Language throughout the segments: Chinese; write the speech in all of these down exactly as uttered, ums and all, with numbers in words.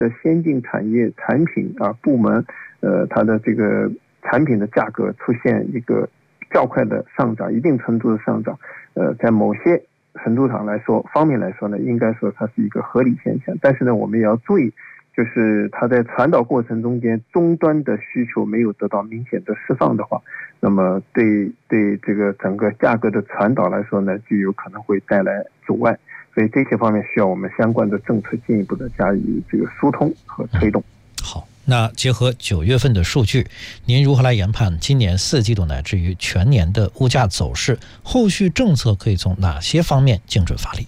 的先进产业产品啊部门，呃，它的这个产品的价格出现一个较快的上涨，一定程度的上涨，呃，在某些程度上来说，方面来说呢，应该说它是一个合理现象。但是呢，我们也要注意，就是它在传导过程中间，终端的需求没有得到明显的释放的话，那么对对这个整个价格的传导来说呢，就有可能会带来阻碍。所以这些方面需要我们相关的政策进一步的加以这个疏通和推动。 好，那结合九月份的数据，您如何来研判今年四季度乃至于全年的物价走势？后续政策可以从哪些方面精准发力？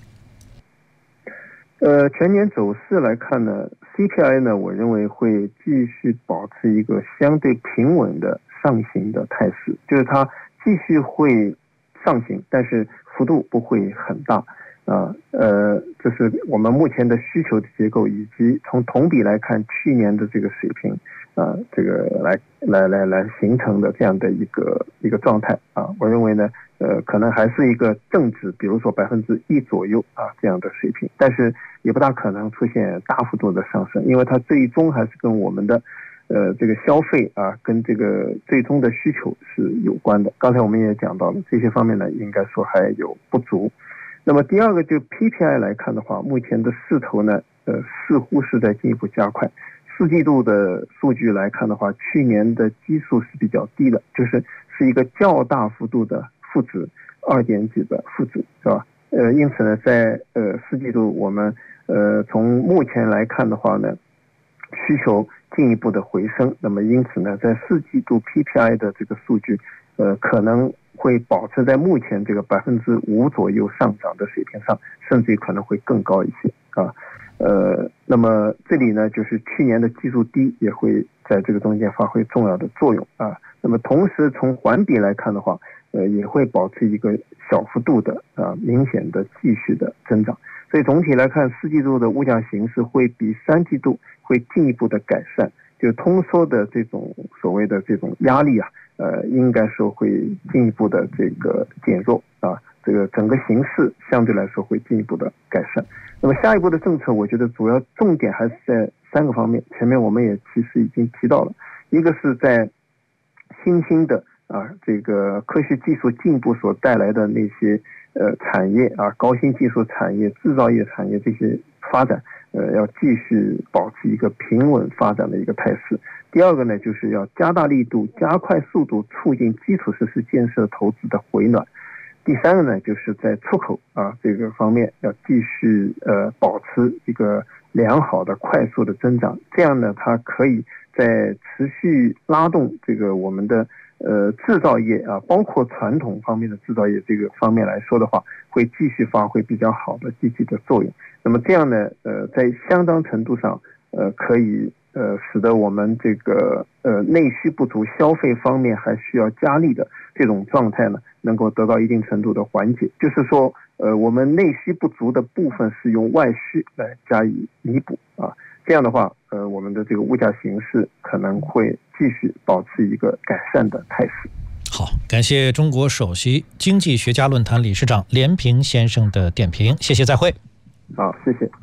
呃，全年走势来看呢 ，C P I 呢，我认为会继续保持一个相对平稳的上行的态势，就是它继续会上行，但是幅度不会很大。啊，呃，这是我们目前的需求的结构，以及从同比来看去年的这个水平，啊，这个来来来来形成的这样的一个一个状态啊，我认为呢，呃，可能还是一个正值，比如说百分之一左右啊这样的水平，但是也不大可能出现大幅度的上升，因为它最终还是跟我们的呃这个消费啊，跟这个最终的需求是有关的。刚才我们也讲到了这些方面呢，应该说还有不足。那么第二个就 P P I 来看的话，目前的势头呢，呃，似乎是在进一步加快。四季度的数据来看的话，去年的基数是比较低的，就是是一个较大幅度的负值，二点几的负值，是吧？呃，因此呢，在呃四季度我们呃从目前来看的话呢，需求进一步的回升，那么因此呢，在四季度 P P I 的这个数据，呃，可能会保持在目前这个百分之五左右上涨的水平上，甚至可能会更高一些啊。呃，那么这里呢，就是去年的基数低也会在这个中间发挥重要的作用啊。那么同时从环比来看的话，呃，也会保持一个小幅度的啊明显的继续的增长。所以总体来看，四季度的物价形势会比三季度会进一步的改善，就通缩的这种所谓的这种压力啊。呃，应该说会进一步的这个减弱啊，这个整个形势相对来说会进一步的改善。那么下一步的政策，我觉得主要重点还是在三个方面。前面我们也其实已经提到了，一个是在新兴的啊这个科学技术进步所带来的那些呃产业啊，高新技术产业、制造业产业这些发展，呃，要继续保持一个平稳发展的一个态势。第二个呢，就是要加大力度、加快速度促进基础设施建设投资的回暖。第三个呢，就是在出口啊这个方面要继续呃保持一个良好的、快速的增长。这样呢，它可以在持续拉动这个我们的呃制造业啊，包括传统方面的制造业这个方面来说的话，会继续发挥比较好的积极的作用。那么这样呢，呃，在相当程度上，呃，可以呃，使得我们这个呃内需不足、消费方面还需要加力的这种状态呢，能够得到一定程度的缓解。就是说，呃，我们内需不足的部分是用外需来加以弥补啊。这样的话，呃，我们的这个物价形势可能会继续保持一个改善的态势。 好，感谢中国首席经济学家论坛理事长连平先生的点评，谢谢，再会。 好，谢谢。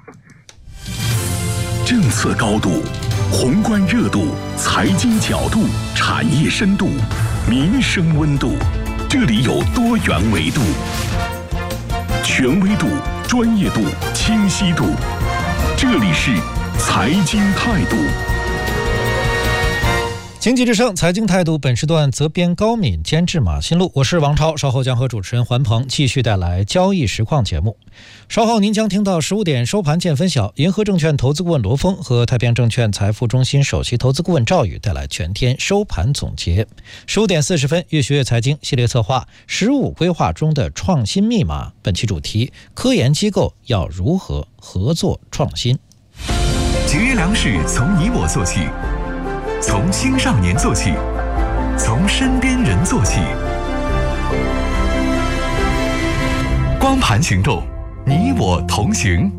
政策高度、宏观热度、财经角度、产业深度、民生温度，这里有多元维度，权威度、专业度、清晰度，这里是财经态度。 经济之声财经态度，本时段责编高敏，监制马新路，我是王超，稍后将和主持人环鹏继续带来交易实况节目。稍后您将听到十五点收盘见分晓，银河证券投资顾问罗峰和太平洋证券财富中心首席投资顾问赵宇带来全天收盘总结。十五点四十分，越学越财经系列策划十五规划中的创新密码，本期主题：科研机构要如何合作创新？ 节约粮食从你我做起，从青少年做起，从身边人做起。光盘行动，你我同行。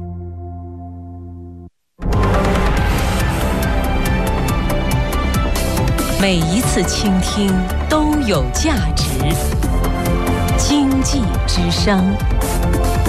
每一次倾听都有价值。经济之声。